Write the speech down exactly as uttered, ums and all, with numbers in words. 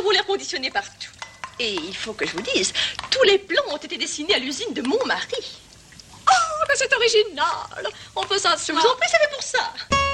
aurons l'air conditionné partout. Et il faut que je vous dise, tous les plans ont été dessinés à l'usine de mon mari. Oh, mais c'est original. On peut s'asseoir. Je vous en prie, c'est fait pour ça.